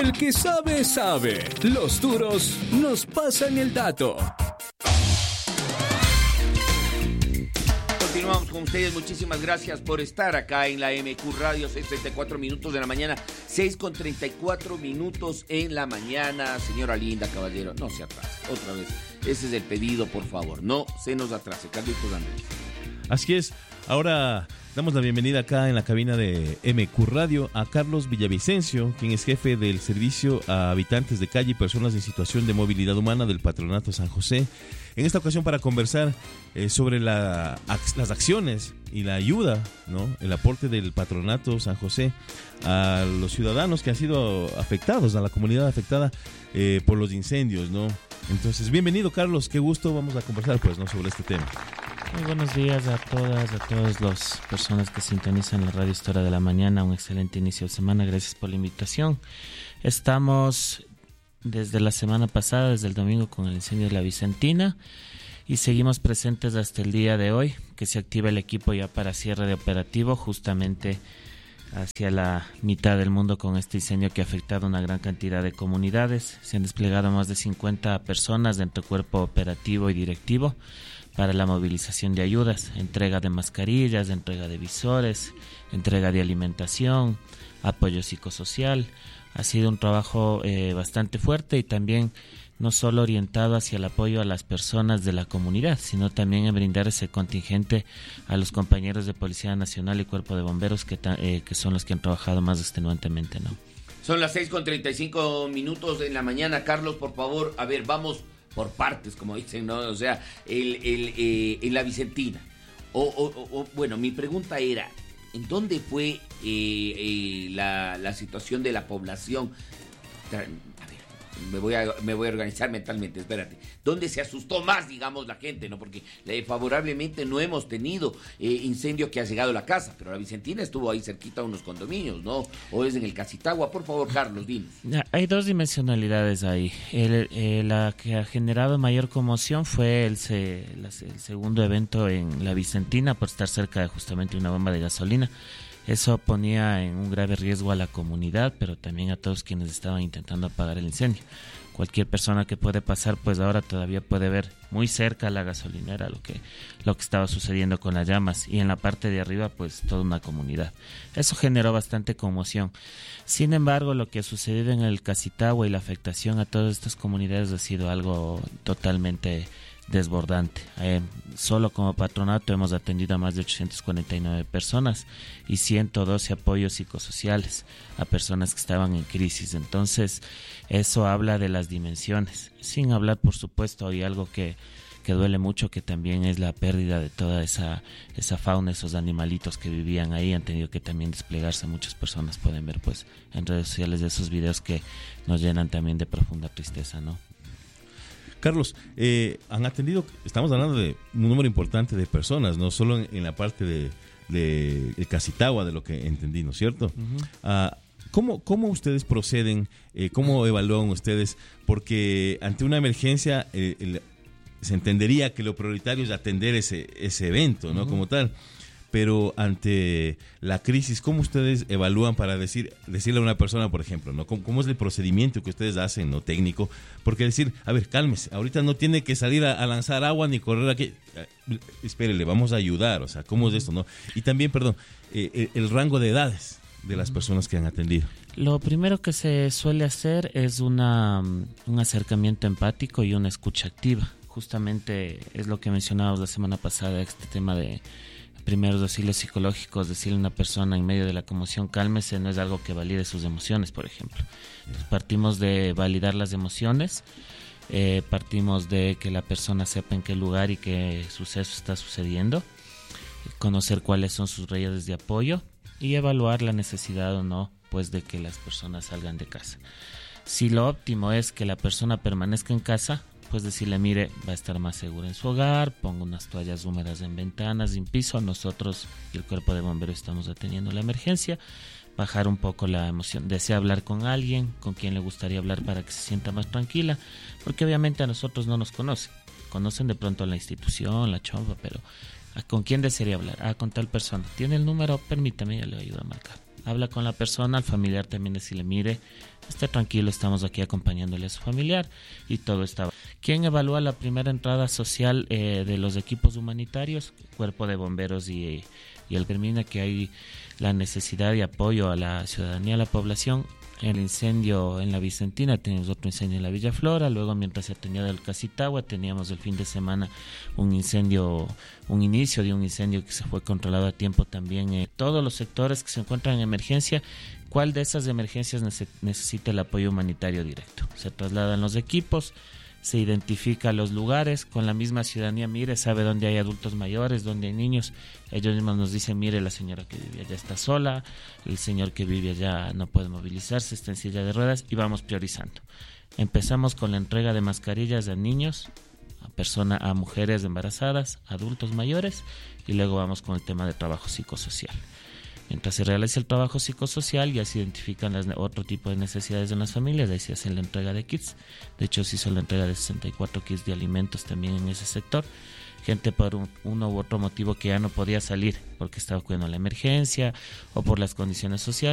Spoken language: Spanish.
El que sabe, sabe. Los duros nos pasan el dato. Continuamos con ustedes, muchísimas gracias por estar acá en la MQ Radio, 6:34 minutos de la mañana, 6:34 minutos en la mañana. Señora linda, caballero, no se atrase, otra vez, ese es el pedido, por favor, no se nos atrase. Carlitos Andrés. Así es, ahora damos la bienvenida acá en la cabina de MQ Radio a Carlos Villavicencio, quien es jefe del servicio a habitantes de calle y personas en situación de movilidad humana del Patronato San José. En esta ocasión para conversar sobre las acciones y la ayuda, ¿no? El aporte del Patronato San José a los ciudadanos que han sido afectados, a la comunidad afectada por los incendios, ¿no? Entonces, bienvenido Carlos, qué gusto, vamos a conversar pues, ¿no? sobre este tema. Muy buenos días a todas las personas que sintonizan la Radio Historia de la Mañana. Un excelente inicio de semana, gracias por la invitación. Estamos desde la semana pasada, desde el domingo, con el incendio de la Vicentina y seguimos presentes hasta el día de hoy, que se activa el equipo ya para cierre de operativo, justamente hacia la mitad del mundo con este incendio que ha afectado a una gran cantidad de comunidades. Se han desplegado más de 50 personas dentro del cuerpo operativo y directivo para la movilización de ayudas, entrega de mascarillas, entrega de visores, entrega de alimentación, apoyo psicosocial. Ha sido un trabajo bastante fuerte y también no solo orientado hacia el apoyo a las personas de la comunidad, sino también en brindar ese contingente a los compañeros de Policía Nacional y Cuerpo de Bomberos que son los que han trabajado más extenuantemente, ¿no? Son las 6:35 minutos en la mañana. Carlos, por favor, a ver, vamos por partes, como dicen, ¿no? O sea, en la Vicentina. Bueno, mi pregunta era, ¿en dónde fue la situación de la población? A ver, me voy a organizar mentalmente, espérate. ¿Dónde se asustó más, digamos, la gente, no? Porque favorablemente no hemos tenido incendio que ha llegado a la casa, pero la Vicentina estuvo ahí cerquita a unos condominios, ¿no? O es en el Casitagua. Por favor, Carlos, dinos. Hay dos dimensionalidades ahí. La que ha generado mayor conmoción fue el segundo evento en la Vicentina, por estar cerca de justamente una bomba de gasolina. Eso ponía en un grave riesgo a la comunidad, pero también a todos quienes estaban intentando apagar el incendio. Cualquier persona que puede pasar, pues ahora todavía puede ver muy cerca la gasolinera lo que estaba sucediendo con las llamas, y en la parte de arriba pues toda una comunidad. Eso generó bastante conmoción. Sin embargo, lo que ha sucedido en el Casitagua y la afectación a todas estas comunidades ha sido algo totalmente desbordante. Solo como patronato hemos atendido a más de 849 personas y 112 apoyos psicosociales a personas que estaban en crisis. Entonces, eso habla de las dimensiones. Sin hablar, por supuesto, hay algo que duele mucho, que también es la pérdida de toda esa fauna, esos animalitos que vivían ahí. Han tenido que también desplegarse. Muchas personas pueden ver pues en redes sociales de esos videos que nos llenan también de profunda tristeza, ¿no? Carlos, han atendido, estamos hablando de un número importante de personas, no solo en la parte de el Casitagua, de lo que entendí, ¿no es cierto? Uh-huh. ¿Cómo ustedes proceden? ¿Cómo evalúan ustedes? Porque ante una emergencia se entendería que lo prioritario es atender ese evento, ¿no? Uh-huh. Como tal. Pero ante la crisis, ¿cómo ustedes evalúan para decirle a una persona, por ejemplo, ¿no? ¿Cómo es el procedimiento que ustedes hacen, no técnico? Porque decir, a ver, cálmese, ahorita no tiene que salir a lanzar agua ni correr aquí. Espérele, vamos a ayudar, o sea, ¿cómo es esto, no? Y también, perdón, el rango de edades de las personas que han atendido. Lo primero que se suele hacer es un acercamiento empático y una escucha activa. Justamente es lo que mencionábamos la semana pasada, este tema de primeros auxilios psicológicos. Decirle a una persona en medio de la conmoción, cálmese, no es algo que valide sus emociones, por ejemplo. Entonces, partimos de validar las emociones, partimos de que la persona sepa en qué lugar y qué suceso está sucediendo, conocer cuáles son sus redes de apoyo y evaluar la necesidad o no pues de que las personas salgan de casa. Si lo óptimo es que la persona permanezca en casa, pues decirle, mire, va a estar más segura en su hogar, ponga unas toallas húmedas en ventanas y en piso. Nosotros y el cuerpo de bomberos estamos atendiendo la emergencia. Bajar un poco la emoción. Desea hablar con alguien, con quien le gustaría hablar para que se sienta más tranquila, porque obviamente a nosotros no nos conocen de pronto la institución, la chompa, pero ¿con quién desearía hablar? Con tal persona. ¿Tiene el número? Permítame, ya le ayudo a marcar. habla con la persona, al familiar también decirle, mire, esté tranquilo, estamos aquí acompañándole a su familiar y todo está. ¿Quién evalúa la primera entrada social de los equipos humanitarios? Cuerpo de Bomberos y él determina que hay la necesidad de apoyo a la ciudadanía, a la población. El incendio en la Vicentina, teníamos otro incendio en la Villa Flora, luego mientras se atendía del Casitagua teníamos el fin de semana un inicio de un incendio que se fue controlado a tiempo también. Todos los sectores que se encuentran en emergencia, ¿cuál de esas emergencias necesita el apoyo humanitario directo? Se trasladan los equipos, se identifica los lugares, con la misma ciudadanía, mire, sabe dónde hay adultos mayores, dónde hay niños, ellos mismos nos dicen, mire, la señora que vive allá está sola, el señor que vive allá no puede movilizarse, está en silla de ruedas, y vamos priorizando. Empezamos con la entrega de mascarillas a niños, a mujeres embarazadas, adultos mayores, y luego vamos con el tema de trabajo psicosocial. Mientras se realiza el trabajo psicosocial, ya se identifican otro tipo de necesidades en las familias, ahí se hace la entrega de kits. De hecho, se hizo la entrega de 64 kits de alimentos también en ese sector. Gente por uno u otro motivo que ya no podía salir porque estaba cuidando la emergencia o por las condiciones sociales.